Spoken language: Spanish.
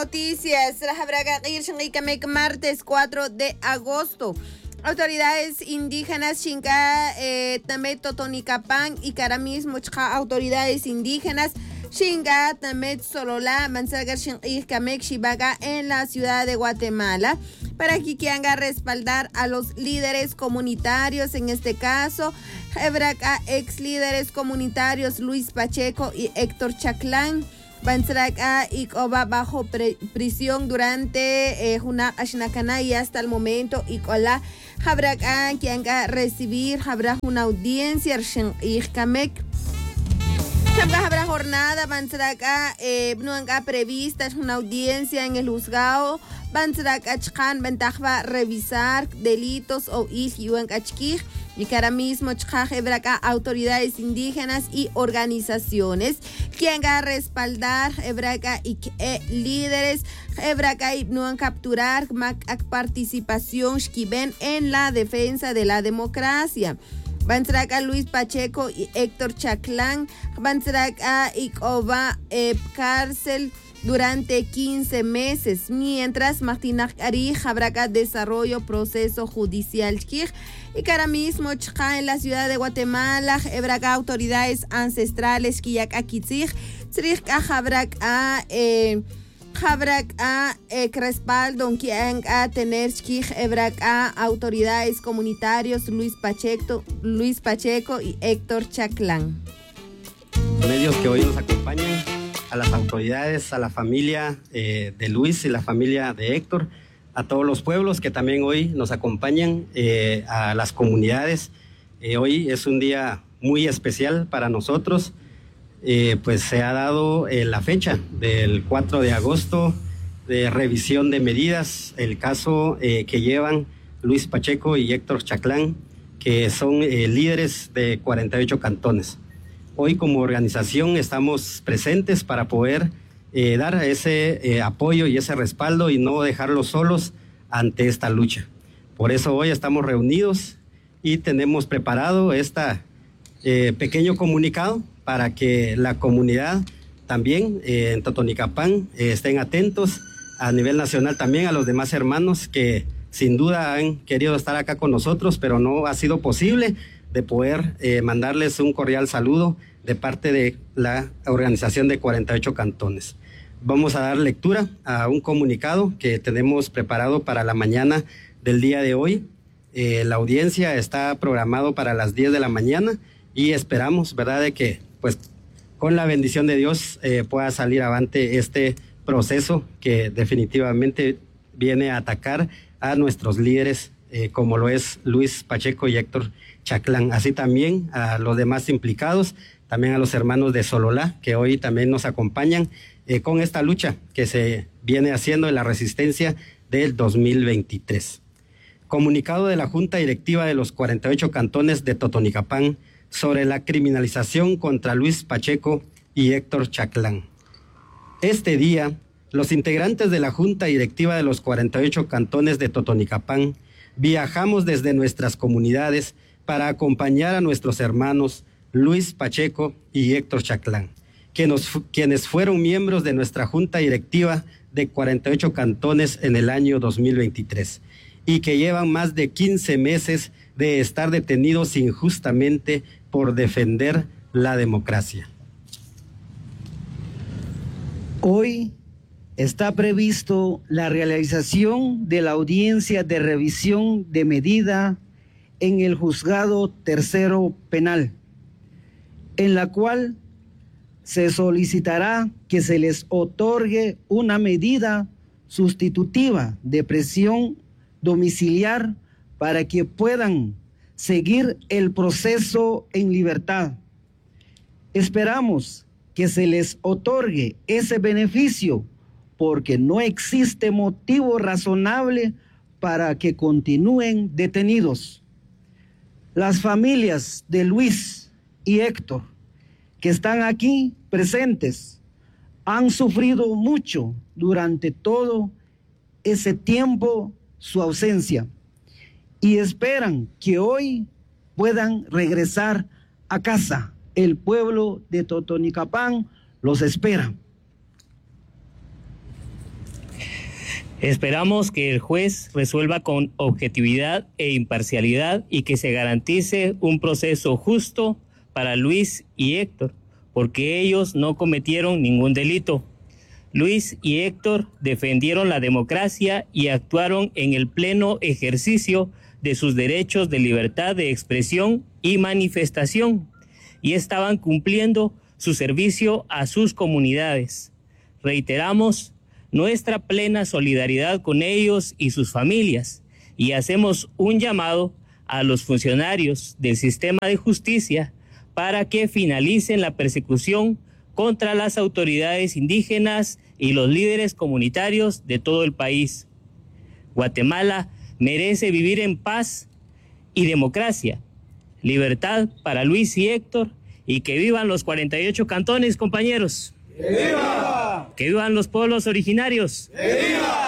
noticias. Martes 4 de agosto. Autoridades indígenas Xinca, también Totonicapán y Caramismo, autoridades indígenas Xinca, también Solola, Mansagar Xincamek, Xibaga en la ciudad de Guatemala, para que quieran respaldar a los líderes comunitarios, en este caso, Hebraca, ex líderes comunitarios Luis Pacheco y Héctor Chaclán. Banzraca y Oba bajo prisión durante una ashnacana y hasta el momento y cola habrá quien recibir habrá una audiencia y Kamek habrá jornada Banzraca no prevista una audiencia en el juzgado Banzraca chkan ventaja revisar delitos o yuan achkij y que ahora mismo hebraca autoridades indígenas y organizaciones quien va a respaldar hebraca y líderes hebraca y no capturar participación en la defensa de la democracia. Banzraca Luis Pacheco y Héctor Chaclán, Banzraca y Oba cárcel durante 15 meses, mientras Martina Ari habrá desarrollo proceso judicial y que ahora mismo en la ciudad de Guatemala habrá autoridades ancestrales que ya aquí habrá respaldo que a tener habrá autoridades comunitarios Luis Pacheco y Héctor Chaclán. Medios que hoy nos acompañan, a las autoridades, a la familia de Luis y la familia de Héctor, a todos los pueblos que también hoy nos acompañan, a las comunidades. Hoy es un día muy especial para nosotros, pues se ha dado la fecha del 4 de agosto de revisión de medidas, el caso que llevan Luis Pacheco y Héctor Chaclán, que son líderes de 48 cantones. Hoy como organización estamos presentes para poder dar ese apoyo y ese respaldo y no dejarlos solos ante esta lucha. Por eso hoy estamos reunidos y tenemos preparado este pequeño comunicado para que la comunidad también en Totonicapán estén atentos, a nivel nacional también a los demás hermanos que sin duda han querido estar acá con nosotros, pero no ha sido posible de poder mandarles un cordial saludo de parte de la organización de 48 cantones. Vamos a dar lectura a un comunicado que tenemos preparado para la mañana del día de hoy. La audiencia está programado para las 10 de la mañana y esperamos, ¿verdad?, de que pues con la bendición de Dios pueda salir avante este proceso que definitivamente viene a atacar a nuestros líderes, como lo es Luis Pacheco y Héctor Chaclán, así también a los demás implicados, también a los hermanos de Sololá, que hoy también nos acompañan con esta lucha que se viene haciendo en la resistencia del 2023. Comunicado de la Junta Directiva de los 48 cantones de Totonicapán sobre la criminalización contra Luis Pacheco y Héctor Chaclán. Este día, los integrantes de la Junta Directiva de los 48 cantones de Totonicapán viajamos desde nuestras comunidades para acompañar a nuestros hermanos Luis Pacheco y Héctor Chaclán, quienes fueron miembros de nuestra Junta Directiva de 48 cantones en el año 2023 y que llevan más de 15 meses de estar detenidos injustamente por defender la democracia. Hoy está previsto la realización de la audiencia de revisión de medida en el Juzgado Tercero Penal, en la cual se solicitará que se les otorgue una medida sustitutiva de prisión domiciliar para que puedan seguir el proceso en libertad. Esperamos que se les otorgue ese beneficio porque no existe motivo razonable para que continúen detenidos. Las familias de Luis y Héctor, que están aquí presentes, han sufrido mucho durante todo ese tiempo su ausencia y esperan que hoy puedan regresar a casa. El pueblo de Totonicapán los espera. Esperamos que el juez resuelva con objetividad e imparcialidad y que se garantice un proceso justo para Luis y Héctor, porque ellos no cometieron ningún delito. Luis y Héctor defendieron la democracia y actuaron en el pleno ejercicio de sus derechos de libertad de expresión y manifestación, y estaban cumpliendo su servicio a sus comunidades. Reiteramos nuestra plena solidaridad con ellos y sus familias y hacemos un llamado a los funcionarios del sistema de justicia para que finalicen la persecución contra las autoridades indígenas y los líderes comunitarios de todo el país. Guatemala merece vivir en paz y democracia. Libertad para Luis y Héctor, y que vivan los 48 cantones, compañeros. ¡Que viva! ¡Que vivan los pueblos originarios! ¡Que viva!